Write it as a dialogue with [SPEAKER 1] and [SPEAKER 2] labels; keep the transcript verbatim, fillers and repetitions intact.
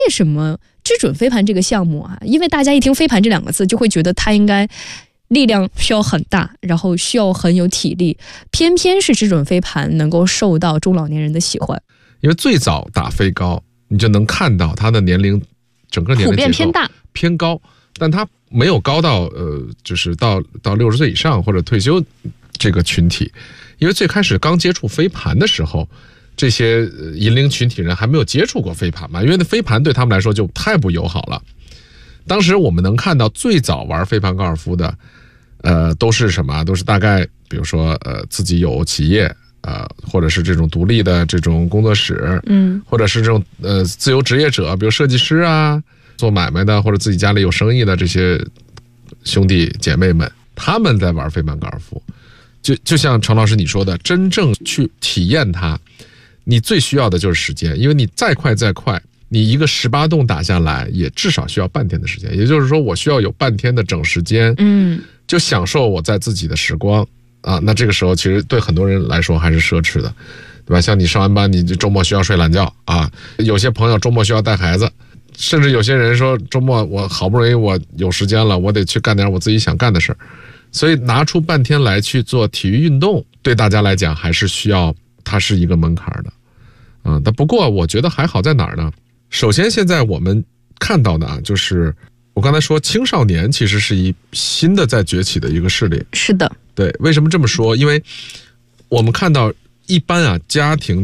[SPEAKER 1] 为什么知准飞盘这个项目啊？因为大家一听飞盘这两个字，就会觉得它应该力量需要很大，然后需要很有体力，偏偏是知准飞盘能够受到中老年人的喜欢。
[SPEAKER 2] 因为最早打飞高，你就能看到他的年龄，整个年龄
[SPEAKER 1] 普遍偏大
[SPEAKER 2] 偏高，但他没有高到呃，就是到到六十岁以上或者退休这个群体。因为最开始刚接触飞盘的时候，这些银龄群体人还没有接触过飞盘嘛，因为那飞盘对他们来说就太不友好了。当时我们能看到最早玩飞盘高尔夫的，呃，都是什么？都是大概比如说呃自己有企业，呃，或者是这种独立的这种工作室，
[SPEAKER 1] 嗯，
[SPEAKER 2] 或者是这种呃自由职业者，比如设计师啊，做买卖的，或者自己家里有生意的这些兄弟姐妹们，他们在玩飞盘高尔夫。就就像程老师你说的，真正去体验它，你最需要的就是时间，因为你再快再快，你一个十八洞打下来，也至少需要半天的时间。也就是说，我需要有半天的整时间，
[SPEAKER 1] 嗯，
[SPEAKER 2] 就享受我在自己的时光啊。那这个时候，其实对很多人来说还是奢侈的，对吧？像你上完班，你周末需要睡懒觉啊；有些朋友周末需要带孩子，甚至有些人说周末我好不容易我有时间了，我得去干点我自己想干的事儿。所以拿出半天来去做体育运动，对大家来讲还是需要，它是一个门槛的，嗯，但不过我觉得还好在哪儿呢？首先，现在我们看到的啊，就是我刚才说青少年其实是一新的在崛起的一个势力。
[SPEAKER 1] 是的，
[SPEAKER 2] 对，为什么这么说？因为我们看到一般啊家庭